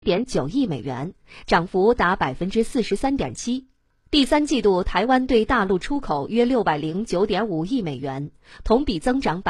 9亿美元，涨幅达 43.7%。第三季度，台湾对大陆出口约609.5亿美元，同比增长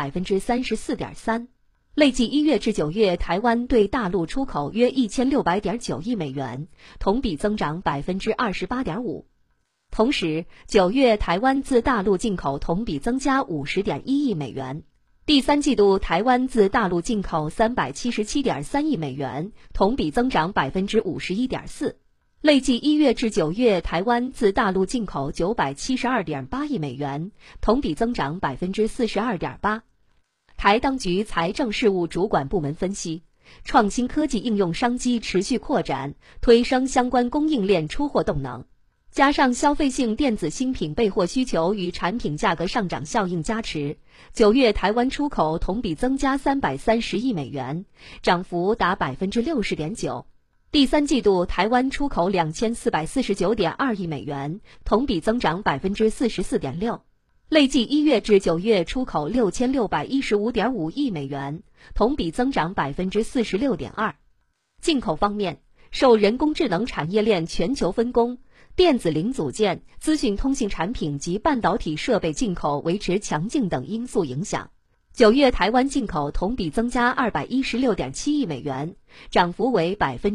34.3%。累计1月至9月，台湾对大陆出口约1600.9亿美元，同比增长 28.5%。同时，9月台湾自大陆进口同比增加 50.1亿美元。第三季度，台湾自大陆进口 377.3亿美元，同比增长 51.4%。累计1月至9月，台湾自大陆进口 972.8亿美元，同比增长 42.8%。台当局财政事务主管部门分析，创新科技应用商机持续扩展，推升相关供应链出货动能。加上消费性电子新品备货需求与产品价格上涨效应加持，9月台湾出口同比增加330亿美元，涨幅达 60.9%。第三季度，台湾出口2449.2亿美元，同比增长 44.6%。累计1月至9月出口6615.5亿美元，同比增长 46.2%。进口方面，受人工智能产业链全球分工、电子零组件、资讯通信产品及半导体设备进口维持强劲等因素影响，9月台湾进口同比增加 216.7亿美元，涨幅为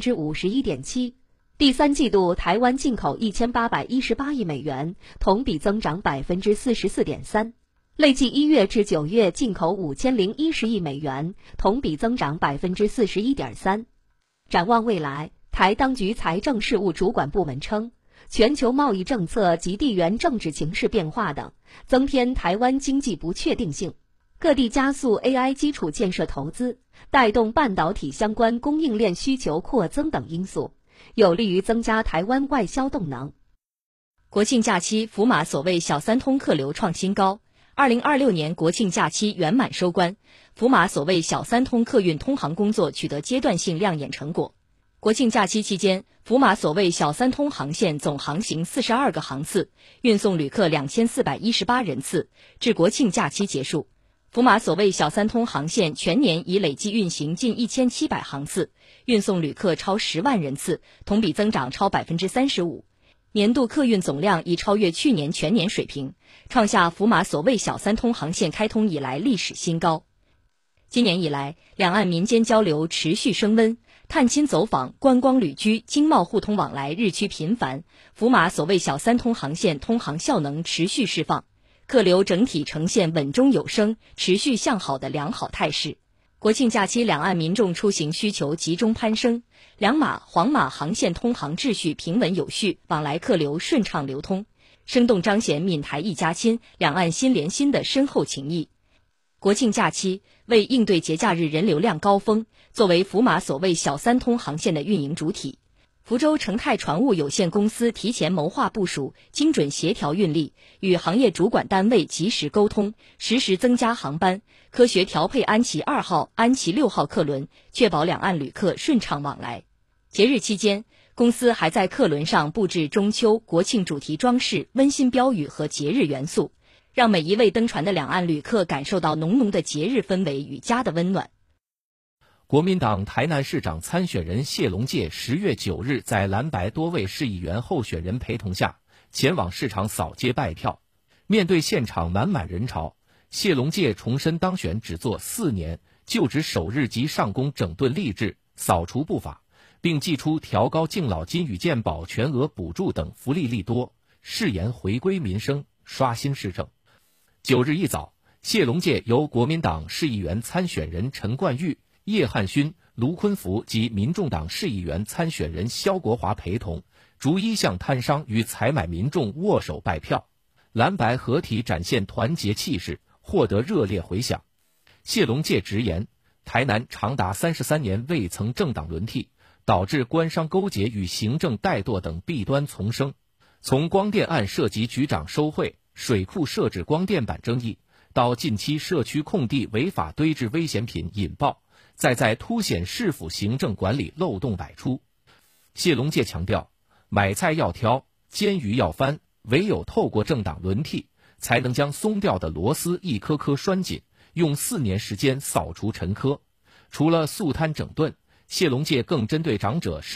51.7%。第三季度，台湾进口1818亿美元，同比增长 44.3%。累计1月至9月进口5010亿美元，同比增长 41.3%。展望未来，台当局财政事务主管部门称，全球贸易政策及地缘政治情势变化等，增添台湾经济不确定性。各地加速 AI 基础建设投资，带动半导体相关供应链需求扩增等因素，有利于增加台湾外销动能。 国庆假期，福马所谓小三通客流创新高。2026年国庆假期圆满收官，福马所谓小三通客运通航工作取得阶段性亮眼成果。国庆假期期间，福马所谓小三通航线总航行42个航次，运送旅客2418人次。至国庆假期结束，福马所谓小三通航线全年已累计运行近1700航次，运送旅客超10万人次，同比增长超 35%。年度客运总量已超越去年全年水平，创下福马所谓小三通航线开通以来历史新高。今年以来，两岸民间交流持续升温，探亲走访、观光旅居、经贸互通往来日趋频繁，福马所谓小三通航线通航效能持续释放，客流整体呈现稳中有升、持续向好的良好态势。国庆假期两岸民众出行需求集中攀升，两马、黄马航线通航秩序平稳有序，往来客流顺畅流通，生动彰显闽台一家亲、两岸心连心的深厚情谊。国庆假期为应对节假日人流量高峰，作为福马所谓小三通航线的运营主体，福州成泰船务有限公司提前谋划部署，精准协调运力，与行业主管单位及时沟通，实时增加航班，科学调配安琪2号、安琪6号客轮，确保两岸旅客顺畅往来。节日期间，公司还在客轮上布置中秋、国庆主题装饰、温馨标语和节日元素，让每一位登船的两岸旅客感受到浓浓的节日氛围与家的温暖。 国民党台南市长参选人谢龙介10月9日在蓝白多位市议员候选人陪同下，前往市场扫街拜票。面对现场满满人潮，谢龙介重申当选只做4年，就职首日即上工整顿吏治，扫除不法，并祭出调高敬老金与健保全额补助等福利利多，誓言回归民生，刷新市政。9日一早，谢龙介由国民党市议员参选人陈冠玉、叶汉勋、卢坤福及民众党市议员参选人萧国华陪同，逐一向摊商与采买民众握手拜票，蓝白合体展现团结气势，获得热烈回响。谢龙介直言，台南长达33年未曾政党轮替，导致官商勾结与行政怠惰等弊端丛生。从光电案涉及局长收贿、水库设置光电板争议，到近期社区空地违法堆置危险品引爆，再在凸显市府行政管理漏洞百出。谢龙介强调，买菜要挑，煎鱼要翻，唯有透过政党轮替，才能将松掉的螺丝一颗颗拴紧，用4年时间扫除陈疴。除了肃贪整顿， 谢龙介更针对长者